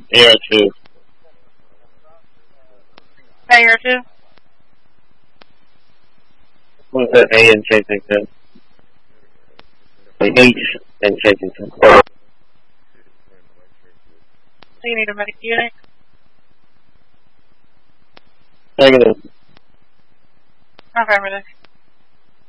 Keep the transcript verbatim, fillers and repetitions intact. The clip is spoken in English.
A R two. A R two. What's that A in Chasington? The H in Chasington. So you need a medic unit? Negative. Affirmative.